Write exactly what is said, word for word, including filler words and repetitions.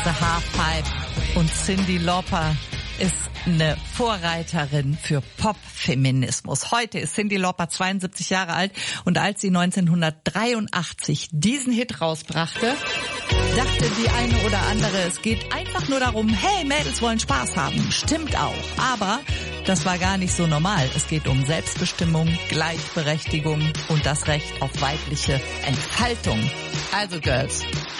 The Halfpipe und Cyndi Lauper ist eine Vorreiterin für Pop-Feminismus. Heute ist Cyndi Lauper zweiundsiebzig Jahre alt und als sie neunzehnhundertdreiundachtzig diesen Hit rausbrachte, dachte die eine oder andere, es geht einfach nur darum, hey, Mädels wollen Spaß haben. Stimmt auch, aber das war gar nicht so normal. Es geht um Selbstbestimmung, Gleichberechtigung und das Recht auf weibliche Entfaltung. Also Girls,